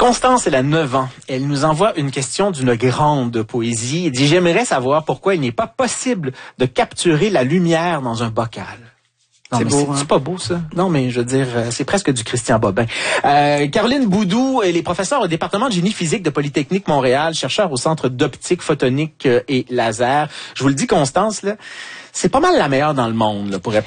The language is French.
Constance, elle a 9 ans. Elle nous envoie une question d'une grande poésie. Elle dit, j'aimerais savoir pourquoi il n'est pas possible de capturer la lumière dans un bocal. C'est beau, hein? C'est pas beau, ça? Non, mais je veux dire, c'est presque du Christian Bobin. Caroline Boudou, elle est professeure au département de génie physique de Polytechnique Montréal, chercheur au Centre d'optique, photonique et laser. Je vous le dis, Constance, là, c'est pas mal la meilleure dans le monde, là, pour